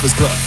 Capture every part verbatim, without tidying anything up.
Breakfast Club.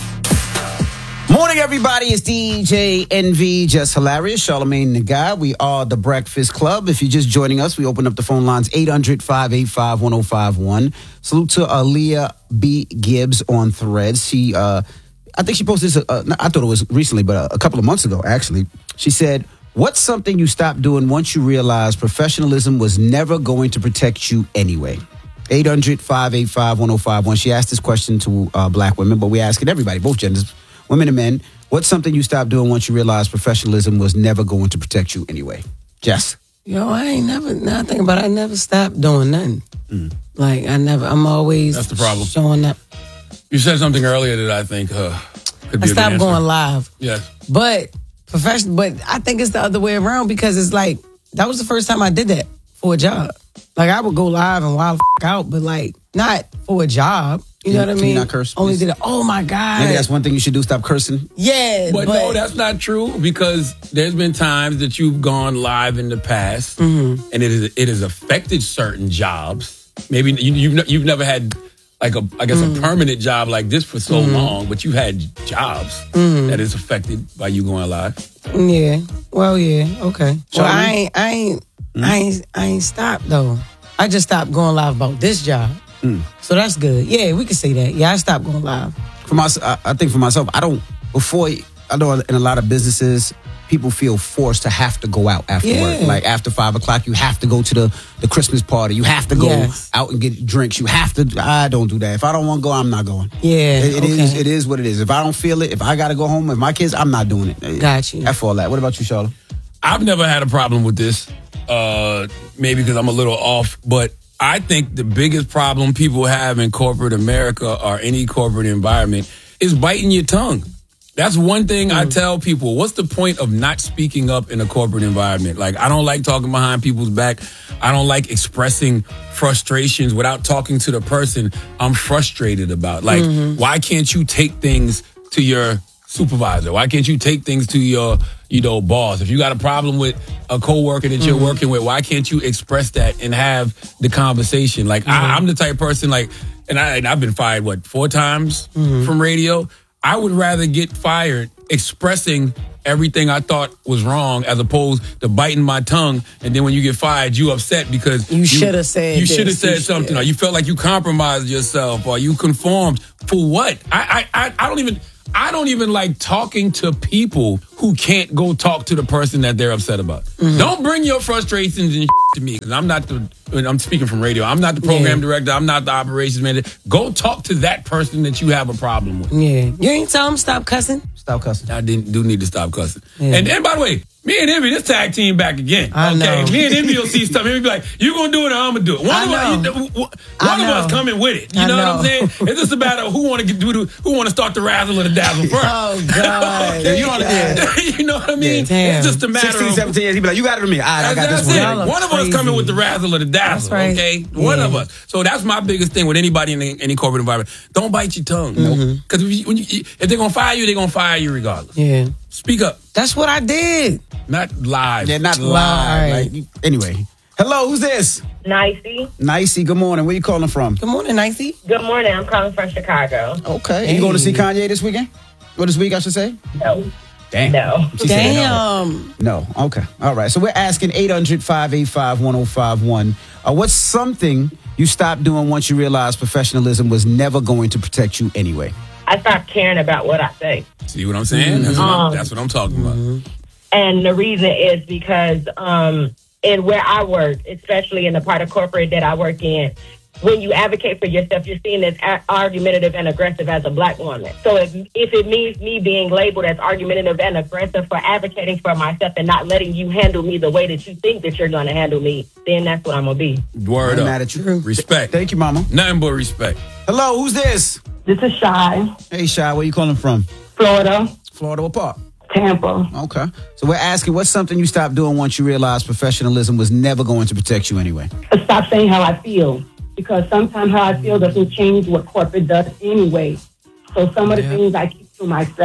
Morning, everybody. It's D J N V, Just Hilarious, Charlamagne the Guy. We are the Breakfast Club. If you're just joining us, we open up the phone lines eight hundred, five eight five, one oh five one. Salute to Aaliyah B. Gibbs on Threads. She, uh, I think she posted this, uh, I thought it was recently, but a, a couple of months ago, actually. She said, what's something you stopped doing once you realized professionalism was never going to protect you anyway? eight hundred, five eight five, one oh five one. She asked this question to uh, black women, but we ask it everybody, both genders, women and men. What's something you stopped doing once you realized professionalism was never going to protect you anyway? Jess. Yo, I ain't never, now I think about it, I never stopped doing nothing. Mm. Like, I never, I'm always That's the problem. showing up. You said something earlier that I think uh, could be I stopped a good going answer. live. Yes. But professional, but I think it's the other way around because it's like, that was the first time I did that for a job. Like, I would go live and wild the f- out, but like, not for a job. You know what I Can mean? you not curse, Only please? did it. Oh my God. Maybe that's one thing you should do, stop cursing. Yeah. But, But, no, that's not true because there's been times that you've gone live in the past Mm-hmm. and it is, it has affected certain jobs. Maybe you, you've ne- you've never had like a I guess Mm-hmm. a permanent job like this for so mm-hmm. long, but you've had jobs Mm-hmm. that is affected by you going live. yeah. Well, yeah. Okay. Well, I Charlamagne? ain't, I ain't, I ain't, I ain't stopped though. I just stopped going live about this job. Mm. So that's good. Yeah, we can say that. Yeah, I stopped going live. For my, I, I think for myself, I don't, before, I know in a lot of businesses, people feel forced to have to go out after Yeah. work. Like after five o'clock, you have to go to the, the Christmas party. You have to go Yes. out and get drinks. You have to, I don't do that. If I don't want to go, I'm not going. Yeah, It, it okay. is, it is what it is. If I don't feel it, if I got to go home with my kids, I'm not doing it. Got you. F all that. What about you, Charlotte? I've never had a problem with this. Uh, maybe because I'm a little off, but I think the biggest problem people have in corporate America or any corporate environment is biting your tongue. That's one thing mm. I tell people. What's the point of not speaking up in a corporate environment? Like, I don't like talking behind people's back. I don't like expressing frustrations without talking to the person I'm frustrated about. Like, mm-hmm. why can't you take things to your supervisor? Why can't you take things to your, you know, boss? If you got a problem with a coworker that you're mm-hmm. working with, why can't you express that and have the conversation? Like, mm-hmm. I, I'm the type of person, like, and, I, and I've been fired, what, four times mm-hmm. from radio? I would rather get fired expressing everything I thought was wrong as opposed to biting my tongue, and then when you get fired, you upset because you, you should have said you should have this, said you something, should. or you felt like you compromised yourself, or you conformed for what? I I I, I don't even. I don't even like talking to people who can't go talk to the person that they're upset about. Mm-hmm. Don't bring your frustrations and to me, because I'm not the, I'm speaking from radio. I'm not the program yeah. director. I'm not the operations manager. Go talk to that person that you have a problem with. Yeah. You ain't tell them stop cussing? Stop cussing. I didn't do need to stop cussing. Yeah. And, and by the way, me and Envy, this tag team back again. I okay, know. me and Envy will see stuff. Envy be like, "You gonna do it, or I'm gonna do it." One I of know. us, one I of know. us coming with it. You I know, know. what I'm saying? It's just a matter of who want to do the, who want to start the razzle or the dazzle first. Oh God! Yeah, you know what I mean? You know what I mean? Damn. It's just a matter sixteen, of seventeen years, he'd be like, you got it with me. All right, I got that's this one. it. Y'all are One of us crazy. coming with the razzle or the dazzle, That's right. okay? One Yeah. of us. So that's my biggest thing with anybody in the, any corporate environment. Don't bite your tongue. Because if, you, when you, if they're going to fire you, they're going to fire you regardless. Yeah. Speak up. That's what I did. Not live. Yeah, not live. Live. Like, you- anyway. Hello, who's this? Nicey. Nicey, good morning. Where you calling from? Good morning, Nicey. Good morning. I'm calling from Chicago. Okay. Hey. You going to see Kanye this weekend? Or this week, I should say? No. Damn. No. She said no. Damn. No. Okay. All right. So we're asking eight hundred, five eight five, one oh five one. Uh, what's something you stopped doing once you realized professionalism was never going to protect you anyway? I stopped caring about what I say. See what I'm saying? That's, what I'm, that's what I'm talking about. And the reason is because um, in where I work, especially in the part of corporate that I work in, when you advocate for yourself, you're seen as a- argumentative and aggressive as a black woman. So if, if it means me being labeled as argumentative and aggressive for advocating for myself and not letting you handle me the way that you think that you're going to handle me, then that's what I'm going to be. Word I'm up. mad at you. Respect. Thank you, mama. Nothing but respect. Hello, who's this? This is Shy, Hey, Shy, where you calling from? Florida, Florida, what part? Tampa. Okay. So we're asking, what's something you stopped doing once you realized professionalism was never going to protect you anyway? Stop saying how I feel, because sometimes how I feel doesn't change what corporate does anyway. So some of the Yeah. things I keep to myself.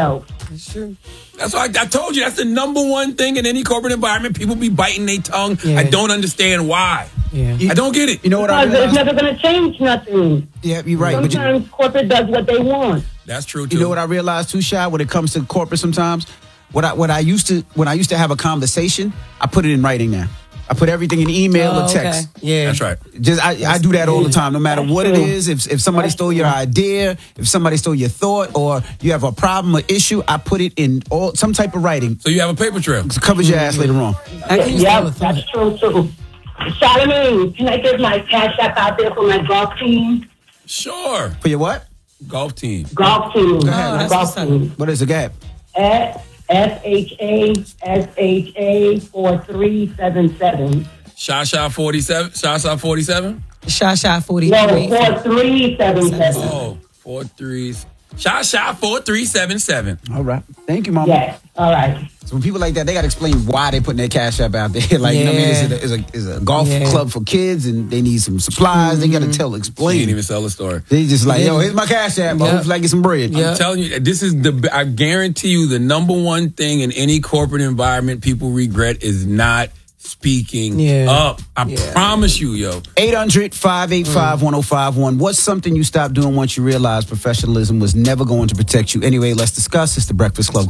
It's true. That's why I, I told you that's the number one thing in any corporate environment. People be biting their tongue. Yeah. I don't understand why. Yeah. I don't get it. You know what I Because it's realized? never going to change nothing. Yeah, you're right. But you, Sometimes corporate does what they want. That's true too. you know what I realized too, Shy, when it comes to corporate sometimes? What I what I used to when I used to have a conversation, I put it in writing now. I put everything in email Oh, or text. okay. Yeah. That's right. Just I, I do that all the time, no matter That's what it true. is. If if somebody That's stole your true. idea, if somebody stole your thought, or you have a problem or issue, I put it in all some type of writing. So you have a paper trail. It covers your ass later on. I can use Yeah, that with that's thought. true, too. Charlamagne, can I get my cash app out there for my golf team? Sure. For your what? Golf team. Golf team. ahead, that's golf what's up. team. What is the gap? S H A S H A four three seven seven. Shasha forty-seven. Shasha forty-seven. Shy Shy No, forty-three. four three seven seven. Oh, four threes. Shasha four three seven seven. All right. Thank you, Mama. Yes, all right. So when people like that, they got to explain why they putting their cash app out there. Like, you know what I mean? Is it a, is a, is a golf Yeah. club for kids and they need some supplies. They got to tell, He explain. didn't even sell the story. They just like, Yeah. yo, here's my cash app. I Yeah. hope I get some bread. Yeah. I'm telling you, this is the. I guarantee you, the number one thing in any corporate environment people regret is not speaking Yeah. up. I Yeah. promise you, yo. eight hundred, five eight five, one oh five one. What's something you stopped doing once you realized professionalism was never going to protect you? Anyway, let's discuss. It's the Breakfast Club.